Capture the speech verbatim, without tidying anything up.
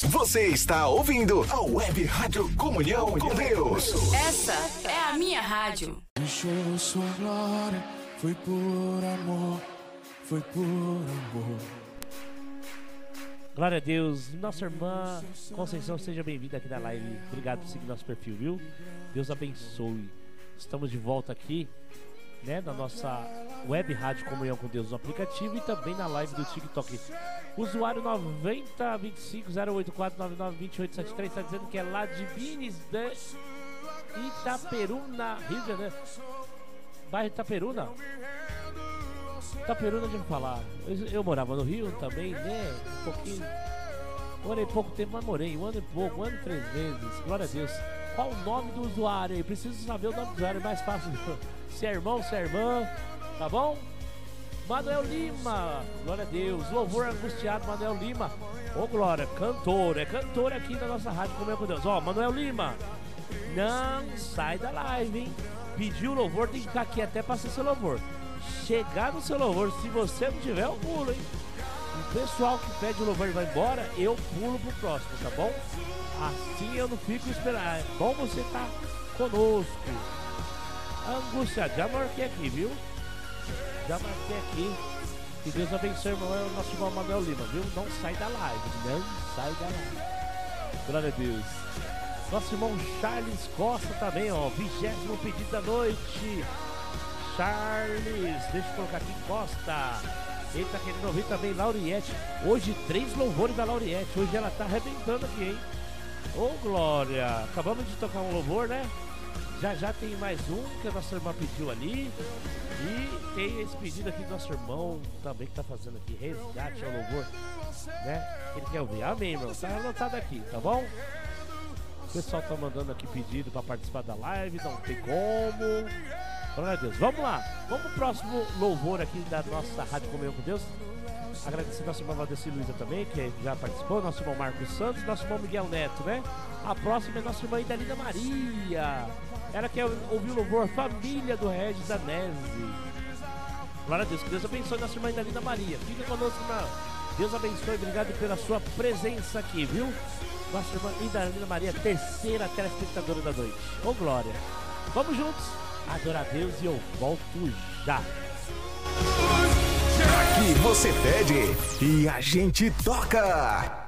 Você está ouvindo a Web Rádio Comunhão com Deus. Essa é a minha rádio. Deixou sua glória, foi por amor, foi por amor. Glória a Deus. Nossa irmã Conceição, seja bem-vinda aqui na live. Obrigado por seguir nosso perfil, viu? Deus abençoe. Estamos de volta aqui, né, na nossa Web Rádio Comunhão com Deus no aplicativo e também na live do TikTok. Usuário nove zero dois cinco zero oito quatro nove nove dois oito sete três está dizendo que é lá de Bines de Itaperuna, Rio de Janeiro. Bairro Itaperuna. Itaperuna, deixa eu falar. Eu, eu morava no Rio também, né? Um pouquinho. Morei pouco tempo, mas morei. Um ano e pouco, um ano e três meses. Glória a Deus. Qual o nome do usuário aí? Preciso saber o nome do usuário, é mais fácil. Se é irmão, se é irmã, tá bom? Manuel Lima, glória a Deus. Louvor angustiado, Manuel Lima. Ô, Glória, cantor, é cantor aqui na nossa rádio, como é com Deus. Ó, Manuel Lima, não sai da live, hein? Pediu louvor, tem que ficar aqui até passar seu louvor. Chegar no seu louvor, se você não tiver, eu pulo, hein? O pessoal que pede o louvor e vai embora, eu pulo pro próximo, tá bom? Assim eu não fico esperando. É bom você tá conosco. Angustiado, já marquei aqui, viu? Já marquei aqui. Que Deus abençoe, irmão, é o nosso irmão Manuel Lima, viu? Não sai da live, não sai da live. Glória a Deus. Nosso irmão Charles Costa também, ó. Vigésimo pedido da noite. Charles, deixa eu colocar aqui, Costa. Ele tá querendo ouvir também Lauriette. Hoje, três louvores da Lauriette. Hoje ela tá arrebentando aqui, hein? Ô, Glória. Acabamos de tocar um louvor, né? Já já tem mais um que a nossa irmã pediu ali. E tem esse pedido aqui do nosso irmão também que tá fazendo aqui. Resgate ao louvor, né? Ele quer ouvir. Amém, irmão. Tá anotado aqui, tá bom? O pessoal tá mandando aqui pedido pra participar da live. Não tem como. Glória a Deus. Vamos lá. Vamos pro próximo louvor aqui da nossa Rádio Comunhão com Deus. Agradecer nosso irmão Valdeci Luiza também, que já participou. Nosso irmão Marcos Santos. Nosso irmão Miguel Neto, né? A próxima é nossa irmã Idalina Maria. Ela quer ouvir o louvor Família do Regis da Neve. Glória a Deus. Que Deus abençoe nossa irmã Idalina Maria. Fica conosco, irmã. Deus abençoe. Obrigado pela sua presença aqui, viu? Nossa irmã Idalina Maria, terceira telespectadora da noite. Ô, Glória. Vamos juntos adorar a Deus e eu volto já. Aqui você pede e a gente toca.